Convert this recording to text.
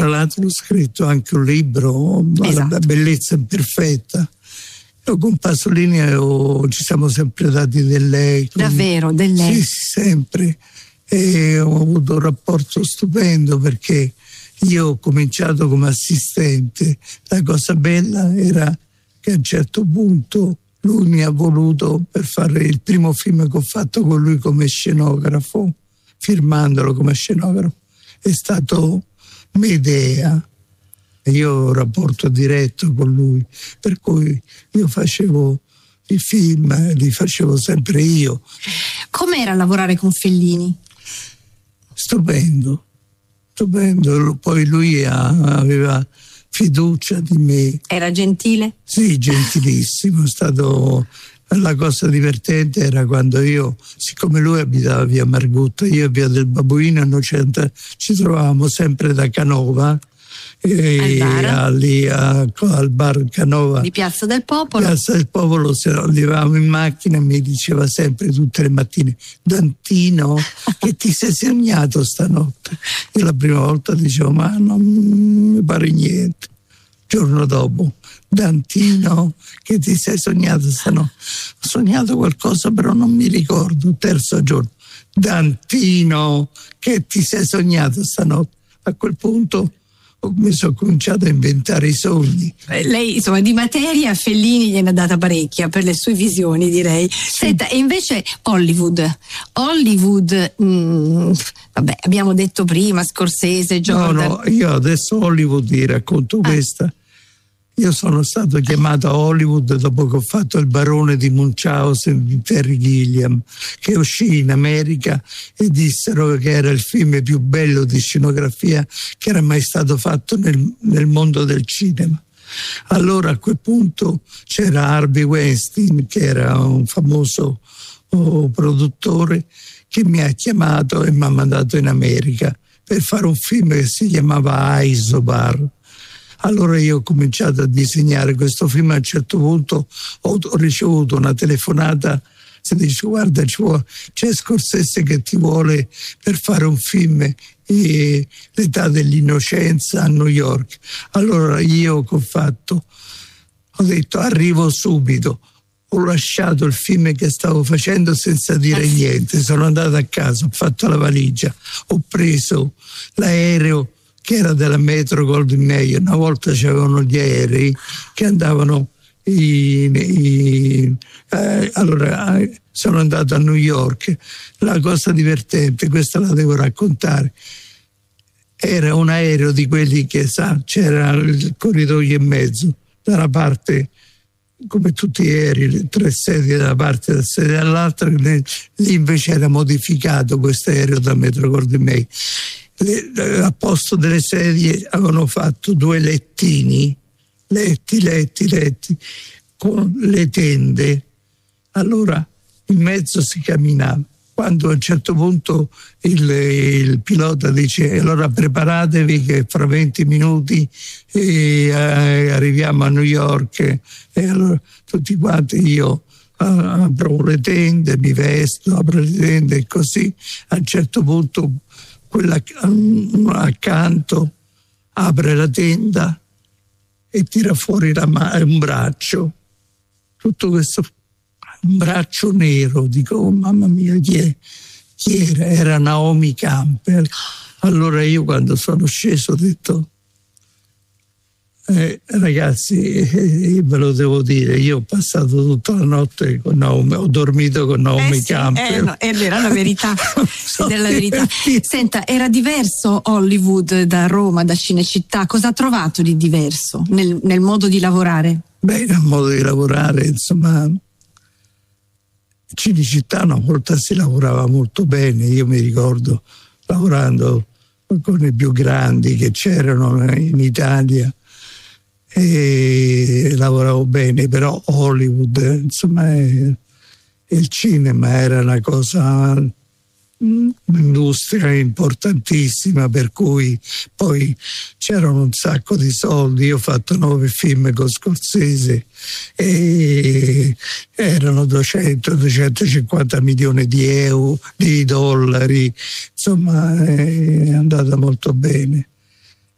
l'altro ho scritto anche un libro, Esatto. La bellezza imperfetta. Io con Pasolini ci siamo sempre dati del lei. Davvero, del lei? Sì, sempre. E ho avuto un rapporto stupendo perché io ho cominciato come assistente. La cosa bella era che a un certo punto lui mi ha voluto per fare il primo film che ho fatto con lui come scenografo, firmandolo come scenografo. È stato Medea. Io ho un rapporto diretto con lui, per cui io facevo i film, li facevo sempre io. Com'era lavorare con Fellini? Stupendo. Poi lui aveva fiducia di me. Era gentile? Sì, gentilissimo. La cosa divertente era quando io, siccome lui abitava via Margutta, io a via del Babuino Innocente, ci trovavamo sempre da Canova, al bar Canova di Piazza del Popolo. Piazza del Popolo, se no, andavamo in macchina e mi diceva sempre tutte le mattine: Dantino, che ti sei sognato stanotte? Io la prima volta dicevo: ma non mi pare niente. Il giorno dopo: Dantino, che ti sei sognato stanotte? Ho sognato qualcosa però non mi ricordo. Terzo giorno: Dantino, che ti sei sognato stanotte? A quel punto mi sono cominciato a inventare i sogni. Lei, insomma, di materia Fellini gliene ha data parecchia per le sue visioni, direi. Senta, e invece Hollywood, vabbè, abbiamo detto prima Scorsese, Jordan. No, io adesso Hollywood ti racconto questa. Io sono stato chiamato a Hollywood dopo che ho fatto Il barone di Munchausen di Terry Gilliam, che uscì in America e dissero che era il film più bello di scenografia che era mai stato fatto nel mondo del cinema. Allora a quel punto c'era Harvey Weinstein, che era un famoso produttore, che mi ha chiamato e mi ha mandato in America per fare un film che si chiamava Isobar. Allora io ho cominciato a disegnare questo film. A un certo punto ho ricevuto una telefonata, si dice: guarda, c'è Scorsese che ti vuole per fare un film, L'età dell'innocenza a New York. Allora io che ho fatto? Ho detto: arrivo subito. Ho lasciato il film che stavo facendo senza dire niente, sono andato a casa, ho fatto la valigia, ho preso l'aereo che era della Metro Goldwyn Mayer. Una volta c'erano gli aerei che andavano allora sono andato a New York. La cosa divertente, questa la devo raccontare, era un aereo di quelli che c'era il corridoio in mezzo, da una parte come tutti gli aerei, 3 sedie da una parte e 3 sedie dall'altra. Lì invece era modificato questo aereo da Metro Goldwyn Mayer. Al posto delle sedie avevano fatto 2 letti con le tende. Allora in mezzo si camminava. Quando a un certo punto il pilota dice: allora preparatevi che fra 20 minuti arriviamo a New York. E allora tutti quanti, io apro le tende, mi vesto, apro le tende e così. A un certo punto quella accanto apre la tenda e tira fuori un braccio, tutto questo, un braccio nero. Dico: oh, mamma mia, chi era? Era Naomi Campbell. Allora io, quando sono sceso, ho detto: ragazzi, ve lo devo dire, io ho passato tutta la notte con Naomi, ho dormito con Naomi Campbell. Era la verità. Era la verità. Senta, era diverso Hollywood da Roma, da Cinecittà? Cosa ha trovato di diverso nel modo di lavorare? Beh, nel modo di lavorare, insomma, Cinecittà una volta si lavorava molto bene. Io mi ricordo lavorando con i più grandi che c'erano in Italia e lavoravo bene, però Hollywood, insomma, il cinema era una cosa, un'industria importantissima, per cui poi c'erano un sacco di soldi. Io ho fatto 9 film con Scorsese e erano 200-250 milioni di euro, di dollari, insomma è andata molto bene.